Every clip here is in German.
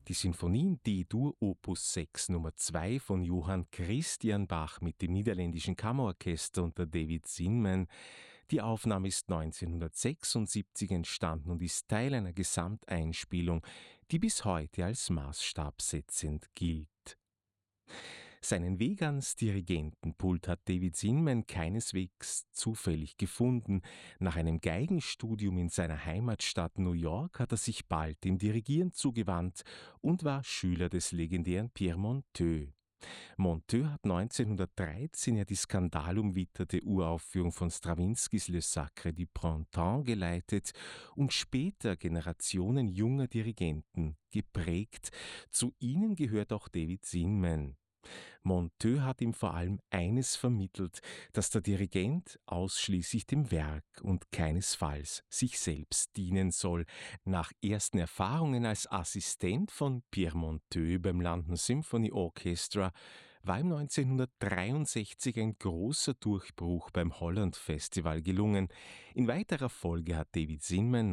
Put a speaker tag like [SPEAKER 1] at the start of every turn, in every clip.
[SPEAKER 1] Die Sinfonie in D-Dur Opus 6 Nummer 2 von Johann Christian Bach mit dem niederländischen Kammerorchester unter David Zinman. Die Aufnahme ist 1976 entstanden und ist Teil einer Gesamteinspielung, die bis heute als maßstabsetzend gilt. Seinen Weg ans Dirigentenpult hat David Zinman keineswegs zufällig gefunden. Nach einem Geigenstudium in seiner Heimatstadt New York hat er sich bald dem Dirigieren zugewandt und war Schüler des legendären Pierre Monteux. Monteux hat 1913 ja die skandalumwitterte Uraufführung von Strawinskys Le Sacre du Printemps geleitet und später Generationen junger Dirigenten geprägt. Zu ihnen gehört auch David Zinman. Monteux hat ihm vor allem eines vermittelt, dass der Dirigent ausschließlich dem Werk und keinesfalls sich selbst dienen soll. Nach ersten Erfahrungen als Assistent von Pierre Monteux beim London Symphony Orchestra war ihm 1963 ein großer Durchbruch beim Holland Festival gelungen. In weiterer Folge hat David Zinman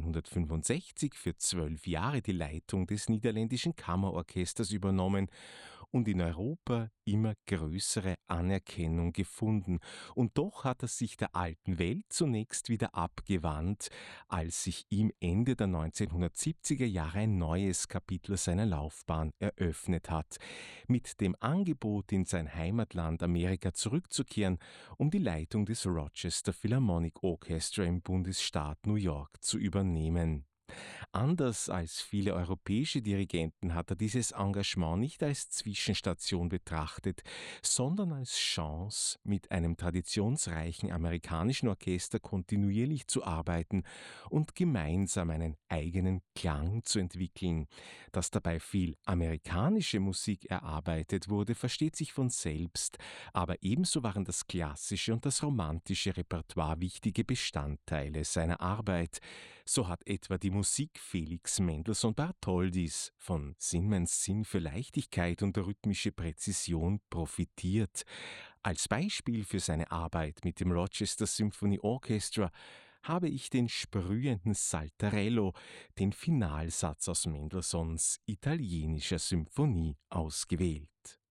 [SPEAKER 1] 1965 für 12 Jahre die Leitung des niederländischen Kammerorchesters übernommen und in Europa immer größere Anerkennung gefunden. Und doch hat er sich der alten Welt zunächst wieder abgewandt, als sich ihm Ende der 1970er Jahre ein neues Kapitel seiner Laufbahn eröffnet hat. Mit dem Angebot, in sein Heimatland Amerika zurückzukehren, um die Leitung des Rochester Philharmonic Orchestra im Bundesstaat New York zu übernehmen. Anders als viele europäische Dirigenten hat er dieses Engagement nicht als Zwischenstation betrachtet, sondern als Chance, mit einem traditionsreichen amerikanischen Orchester kontinuierlich zu arbeiten und gemeinsam einen eigenen Klang zu entwickeln. Dass dabei viel amerikanische Musik erarbeitet wurde, versteht sich von selbst, aber ebenso waren das klassische und das romantische Repertoire wichtige Bestandteile seiner Arbeit. So hat etwa die Musik Felix Mendelssohn Bartholdys von Zinmans Sinn für Leichtigkeit und rhythmische Präzision profitiert. Als Beispiel für seine Arbeit mit dem Rochester Symphony Orchestra habe ich den sprühenden Saltarello, den Finalsatz aus Mendelssohns italienischer Symphonie, ausgewählt.